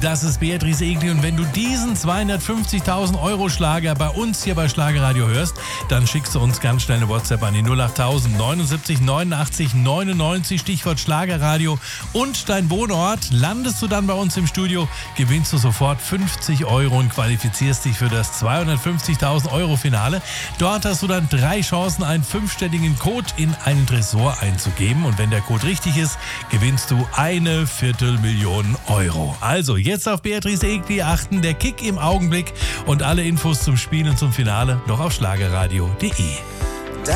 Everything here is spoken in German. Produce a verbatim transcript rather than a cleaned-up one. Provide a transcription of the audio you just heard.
das ist Beatrice Egli und wenn du diesen zweihundertfünfzigtausend Euro Schlager bei uns hier bei Schlagerradio hörst, dann schickst du uns ganz schnell eine WhatsApp an die null achttausend neunundsiebzig neunundachtzig neunundneunzig, Stichwort Schlagerradio und dein Wohnort. Landest du dann bei uns im Studio, gewinnst du sofort fünfzig Euro und qualifizierst dich für das zweihundertfünfzigtausend Euro Finale. Dort hast du dann drei Chancen, einen fünfstelligen Code in einen Tresor einzugeben und wenn der Code richtig ist, gewinnst du eine Viertelmillion Euro. Also jetzt auf Beatrice Egli achten, der Kick im Augenblick und alle Infos zum Spiel und zum Finale noch auf schlagerradio punkt de.